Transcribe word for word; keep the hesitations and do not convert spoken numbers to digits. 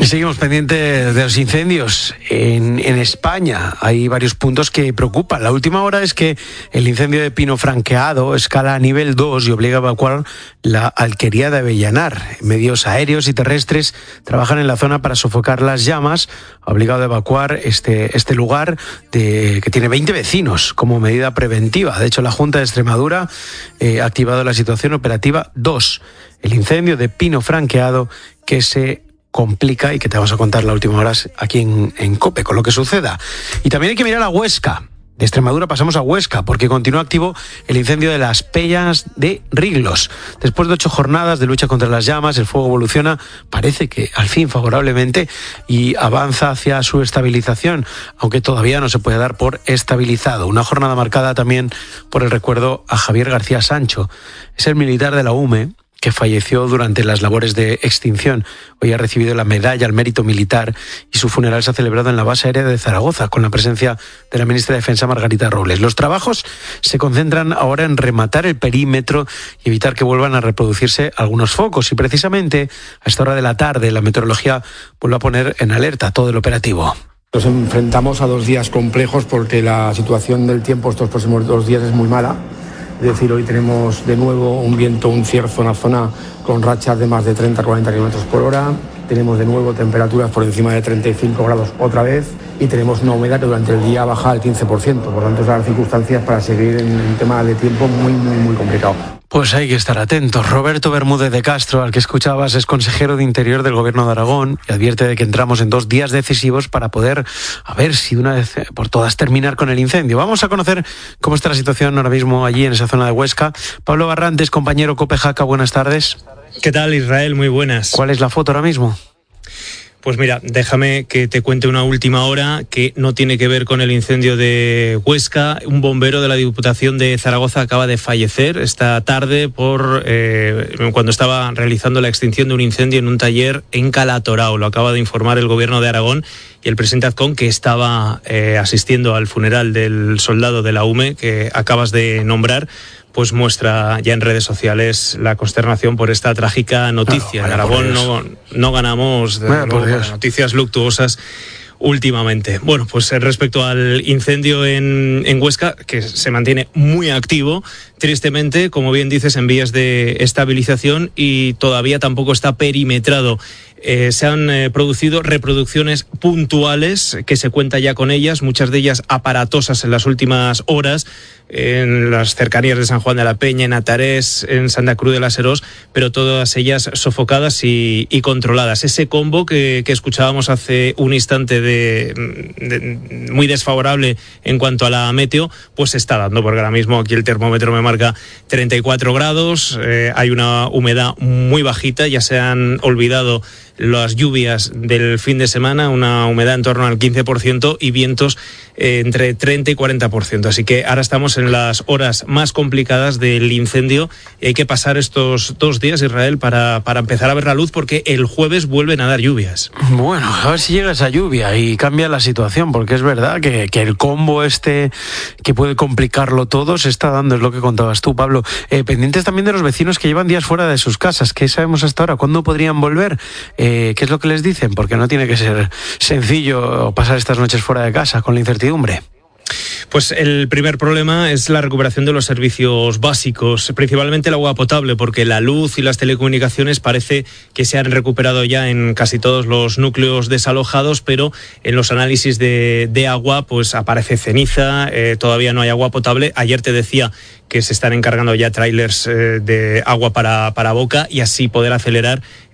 Y seguimos pendientes de los incendios en, en España. Hay varios puntos que preocupan. La última hora es que el incendio de Pino Franqueado escala a nivel dos y obliga a evacuar la alquería de Avellanar. Medios aéreos y terrestres trabajan en la zona para sofocar las llamas. Ha obligado a evacuar este, este lugar de, que tiene veinte vecinos como medida preventiva. De hecho, la Junta de Extremadura eh, ha activado la situación operativa dos. El incendio de Pino Franqueado que se complica y que te vamos a contar las últimas horas aquí en, en COPE con lo que suceda. Y también hay que mirar a Huesca. De Extremadura pasamos a Huesca porque continúa activo el incendio de las Peñas de Riglos. Después de ocho jornadas de lucha contra las llamas, el fuego evoluciona, parece que al fin favorablemente, y avanza hacia su estabilización, aunque todavía no se puede dar por estabilizado. Una jornada marcada también por el recuerdo a Javier García Sancho. Es el militar de la U M E que falleció durante las labores de extinción. Hoy ha recibido la medalla al mérito militar y su funeral se ha celebrado en la base aérea de Zaragoza con la presencia de la ministra de Defensa Margarita Robles. Los trabajos se concentran ahora en rematar el perímetro y evitar que vuelvan a reproducirse algunos focos, y precisamente a esta hora de la tarde la meteorología vuelve a poner en alerta todo el operativo. Nos enfrentamos a dos días complejos porque la situación del tiempo estos próximos dos días es muy mala. Es decir, hoy tenemos de nuevo un viento, un cierzo en la zona con rachas de más de treinta a cuarenta kilómetros por hora. Tenemos de nuevo temperaturas por encima de treinta y cinco grados otra vez y tenemos una humedad que durante el día baja al quince por ciento. Por tanto, esas circunstancias para seguir en un tema de tiempo muy, muy, muy complicado. Pues hay que estar atentos. Roberto Bermúdez de Castro, al que escuchabas, es consejero de Interior del Gobierno de Aragón y advierte de que entramos en dos días decisivos para poder, a ver si de una vez por todas, terminar con el incendio. Vamos a conocer cómo está la situación ahora mismo allí en esa zona de Huesca. Pablo Barrantes, compañero COPE Jaca, buenas tardes. ¿Qué tal, Israel? Muy buenas. ¿Cuál es la foto ahora mismo? Pues mira, déjame que te cuente una última hora que no tiene que ver con el incendio de Huesca. Un bombero de la Diputación de Zaragoza acaba de fallecer esta tarde por eh, cuando estaba realizando la extinción de un incendio en un taller en Calatorao. Lo acaba de informar el Gobierno de Aragón y el presidente Azcón, que estaba eh, asistiendo al funeral del soldado de la U M E que acabas de nombrar, pues muestra ya en redes sociales la consternación por esta trágica noticia. No, en Aragón no, no ganamos de luego, noticias luctuosas últimamente. Bueno, pues respecto al incendio en, en Huesca, que se mantiene muy activo, tristemente, como bien dices, en vías de estabilización y todavía tampoco está perimetrado. Eh, se han eh, producido reproducciones puntuales, que se cuenta ya con ellas, muchas de ellas aparatosas en las últimas horas, en las cercanías de San Juan de la Peña, en Atarés, en Santa Cruz de las Herós, pero todas ellas sofocadas y, y controladas. Ese combo que, que escuchábamos hace un instante de, de muy desfavorable en cuanto a la meteo, pues se está dando, porque ahora mismo aquí el termómetro me marca treinta y cuatro grados, eh, hay una humedad muy bajita, ya se han olvidado las lluvias del fin de semana, una humedad en torno al quince por ciento y vientos eh, entre treinta y cuarenta por ciento. Así que ahora estamos en las horas más complicadas del incendio y hay que pasar estos dos días, Israel, para, para empezar a ver la luz, porque el jueves vuelven a dar lluvias. Bueno, a ver si llega esa lluvia y cambia la situación, porque es verdad que, que el combo este que puede complicarlo todo se está dando, es lo que contabas tú, Pablo. Eh, pendientes también de los vecinos que llevan días fuera de sus casas. ¿Qué sabemos hasta ahora? ¿Cuándo podrían volver? Eh, ¿Qué es lo que les dicen? Porque no tiene que ser sencillo pasar estas noches fuera de casa con la incertidumbre. Pues el primer problema es la recuperación de los servicios básicos, principalmente el agua potable, porque la luz y las telecomunicaciones parece que se han recuperado ya en casi todos los núcleos desalojados, pero en los análisis de, de agua pues aparece ceniza, eh, todavía no hay agua potable. Ayer te decía que se están encargando ya tráilers eh, de agua para, para Boca y así poder acelerar